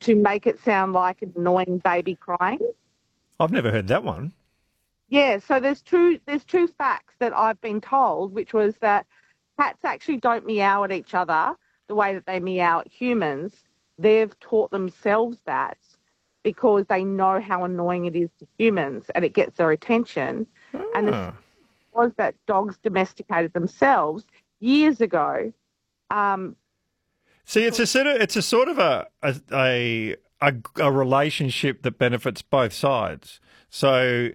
to make it sound like an annoying baby crying. I've never heard that one. Yeah, so there's two facts that I've been told, which was that cats actually don't meow at each other the way that they meow at humans. They've taught themselves that because they know how annoying it is to humans and it gets their attention. And the second Ah. was that dogs domesticated themselves years ago. Um, See, it's a sort of a relationship that benefits both sides. So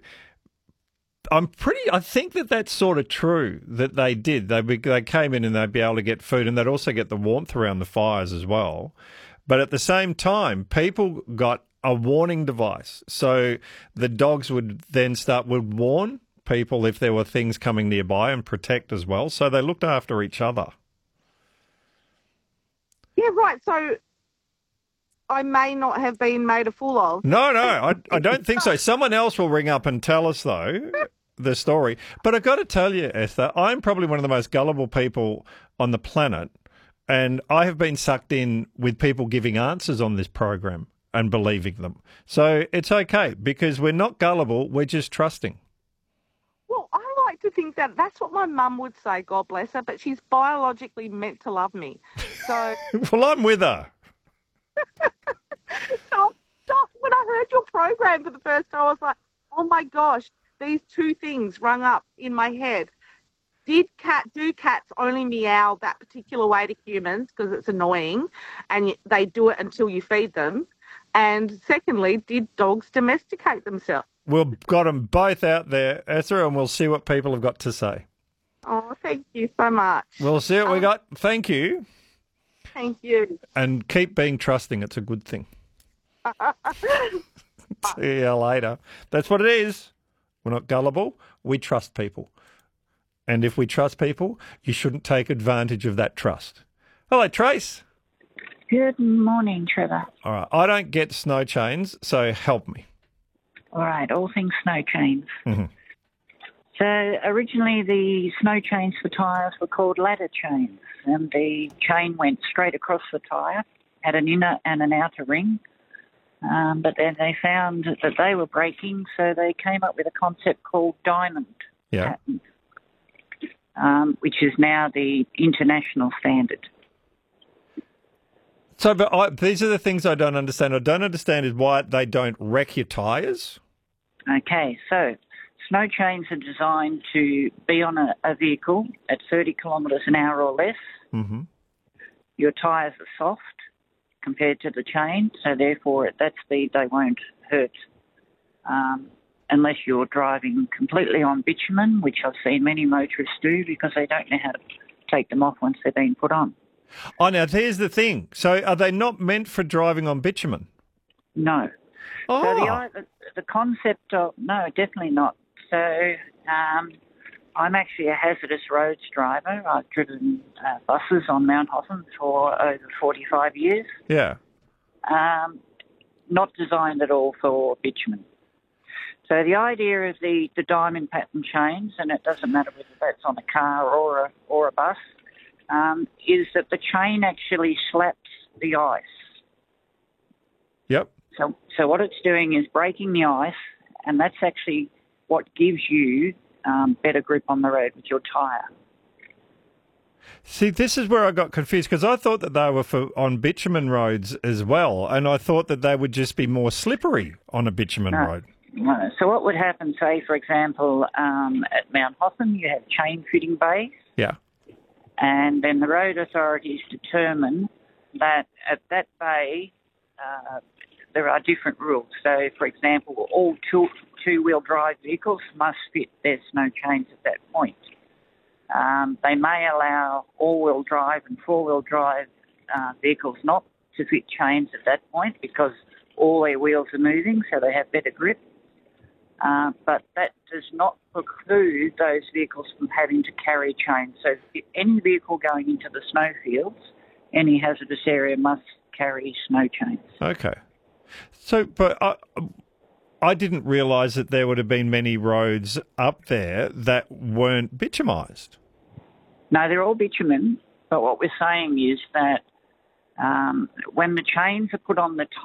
I think that that's sort of true that they did. They came in and they'd be able to get food and they'd also get the warmth around the fires as well. But at the same time, people got a warning device. So the dogs would warn people if there were things coming nearby and protect as well. So they looked after each other. yeah, right. So I may not have been made a fool of. No, I don't think so. Someone else will ring up and tell us, though, the story. But I've got to tell you, Esther, I'm probably one of the most gullible people on the planet, and I have been sucked in with people giving answers on this program and believing them. So it's okay because we're not gullible, we're just trusting. Well, I like to think that that's what my mum would say, God bless her, but she's biologically meant to love me. So, Well, I'm with her. when I heard your program for the first time, I was like, oh my gosh, these two things rung up in my head. Do cats only meow that particular way to humans because it's annoying and they do it until you feed them? And secondly, did dogs domesticate themselves? We've got them both out there, Esther, and we'll see what people have got to say. Oh, thank you so much. We'll see what we got. Thank you. Thank you. And keep being trusting. It's a good thing. See you later. That's what it is. We're not gullible. We trust people. And if we trust people, you shouldn't take advantage of that trust. Hello, Trace. Good morning, Trevor. All right. I don't get snow chains, so help me. All right, all things snow chains. Mm-hmm. So originally the snow chains for tyres were called ladder chains, and the chain went straight across the tyre, had an inner and an outer ring. But then they found that they were breaking, so they came up with a concept called diamond pattern, which is now the international standard. So, but these are the things I don't understand. I don't understand is why they don't wreck your tyres. Okay, so snow chains are designed to be on a vehicle at 30 kilometres an hour or less. Mm-hmm. Your tyres are soft compared to the chain, so therefore at that speed they won't hurt unless you're driving completely on bitumen, which I've seen many motorists do because they don't know how to take them off once they've been put on. Oh, now here's the thing. So are they not meant for driving on bitumen? No. Oh. So the concept of, no, definitely not. So I'm actually a hazardous roads driver. I've driven buses on Mount Hotham for over 45 years. Yeah. Not designed at all for bitumen. So the idea of the diamond pattern chains, and it doesn't matter whether that's on a car or a bus, is that the chain actually slaps the ice. Yep. So what it's doing is breaking the ice, and that's actually what gives you better grip on the road with your tyre. See, this is where I got confused because I thought that they were on bitumen roads as well, and I thought that they would just be more slippery on a bitumen road. No. So what would happen, say, for example, at Mount Hotham, you have chain fitting bays. Yeah. And then the road authorities determine that at that bay there are different rules. So, for example, all two-wheel drive vehicles must fit their snow chains at that point. They may allow all-wheel drive and four-wheel drive vehicles not to fit chains at that point because all their wheels are moving, so they have better grip. But that does not preclude those vehicles from having to carry chains. So any vehicle going into the snowfields, any hazardous area must carry snow chains. Okay. So, but I didn't realise that there would have been many roads up there that weren't bitumised. No, they're all bitumen, but what we're saying is that when the chains are put on the